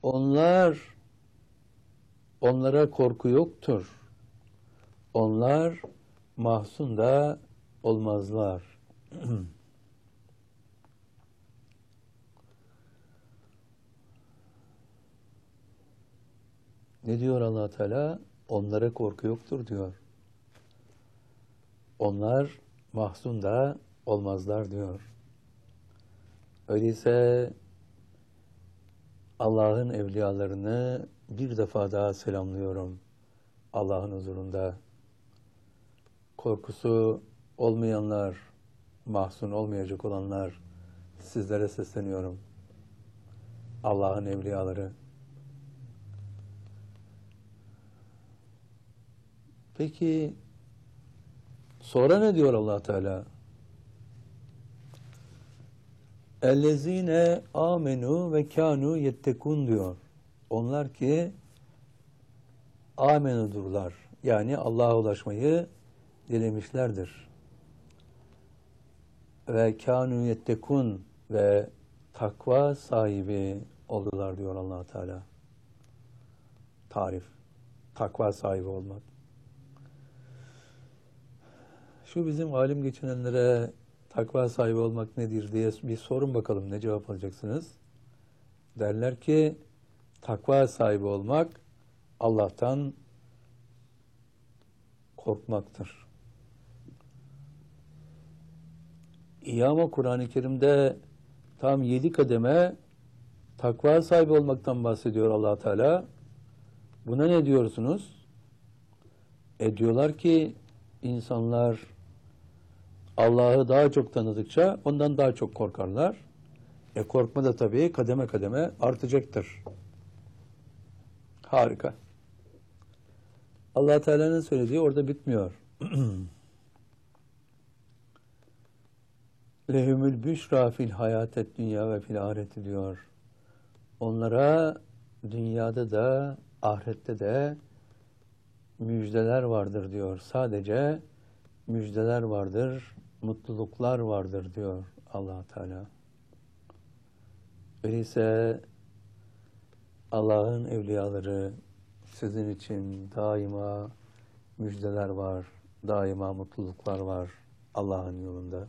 Onlara korku yoktur. Onlar mahzun da olmazlar. Ne diyor Allah Teala? Onlara korku yoktur diyor. Onlar mahzun da olmazlar diyor. Öyleyse Allah'ın evliyalarını bir defa daha selamlıyorum. Allah'ın huzurunda. Korkusu olmayanlar, mahzun olmayacak olanlar, sizlere sesleniyorum. Allah'ın evliyaları. Peki sonra ne diyor Allah Teala? Ellezine amenu ve kanu yettekun diyor. Onlar ki amenudurlar. Yani Allah'a ulaşmayı dilemişlerdir. Ve kanu yettekun ve takva sahibi oldular diyor Allah Teala. Tarif. Takva sahibi olmak. Şu bizim alim geçinenlere takva sahibi olmak nedir diye bir sorun bakalım, ne cevap alacaksınız? Derler ki takva sahibi olmak Allah'tan korkmaktır. İyi ama Kur'an-ı Kerim'de tam 7 kademe takva sahibi olmaktan bahsediyor Allah Teala. Buna ne diyorsunuz? Diyorlar ki insanlar Allah'ı daha çok tanıdıkça ondan daha çok korkarlar. Korkma da tabii kademe kademe artacaktır. Harika. Allah Teala'nın söylediği orada bitmiyor. Lehumül büşra fil hayatet dünya ve fil ahireti diyor. Onlara dünyada da ahirette de müjdeler vardır diyor. Sadece müjdeler vardır, mutluluklar vardır diyor Allah Teala. Öyleyse Allah'ın evliyaları, sizin için daima müjdeler var, daima mutluluklar var Allah'ın yolunda.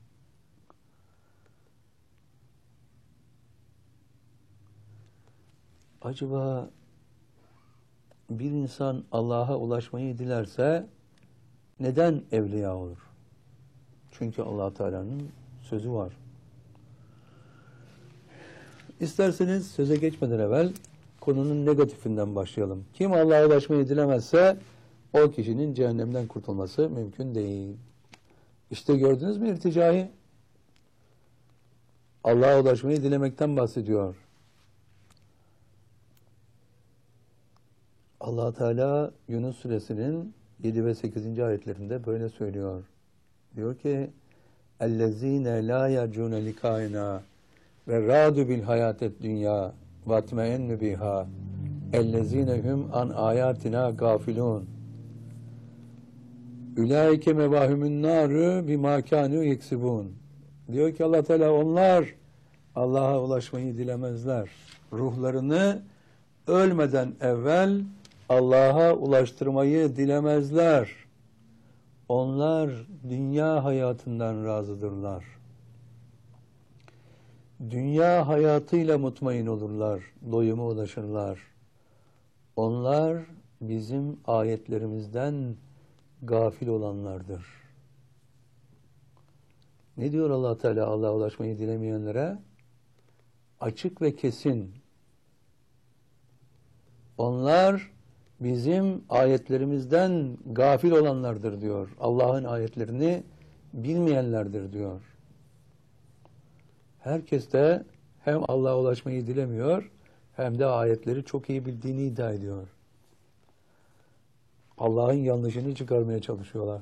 Acaba bir insan Allah'a ulaşmayı dilerse neden evliya olur? Çünkü Allah Teala'nın sözü var. İsterseniz söze geçmeden evvel konunun negatifinden başlayalım. Kim Allah'a ulaşmayı dilemezse o kişinin cehennemden kurtulması mümkün değil. İşte gördünüz mü irticayı? Allah'a ulaşmayı dilemekten bahsediyor. Allah Teala Yunus suresinin 7 ve 8. ayetlerinde böyle söylüyor. Diyor ki: "Ellezine la yercune likaina ve radu bil hayatet dünya ve atmeinnu biha ellezine hum an ayatina gafilun. Ulaike mevahumun naru bima kanu yeksibun." Diyor ki Allah Teala, onlar Allah'a ulaşmayı dilemezler. Ruhlarını ölmeden evvel Allah'a ulaştırmayı dilemezler. Onlar dünya hayatından razıdırlar. Dünya hayatıyla mutmain olurlar, doyuma ulaşırlar. Onlar bizim ayetlerimizden gafil olanlardır. Ne diyor Allah Teala Allah'a ulaşmayı dilemeyenlere? Açık ve kesin. Onlar bizim ayetlerimizden gafil olanlardır diyor. Allah'ın ayetlerini bilmeyenlerdir diyor. Herkes de hem Allah'a ulaşmayı dilemiyor hem de ayetleri çok iyi bildiğini iddia ediyor. Allah'ın yanlışını çıkarmaya çalışıyorlar.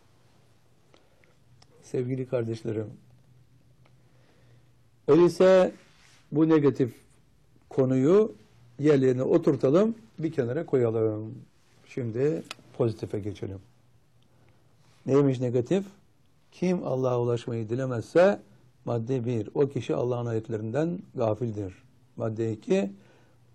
Sevgili kardeşlerim, öyleyse bu negatif konuyu yerlerine oturtalım, bir kenara koyalım. Şimdi pozitife geçelim. Neymiş negatif? Kim Allah'a ulaşmayı dilemezse madde 1, o kişi Allah'ın ayetlerinden gafildir. Madde 2,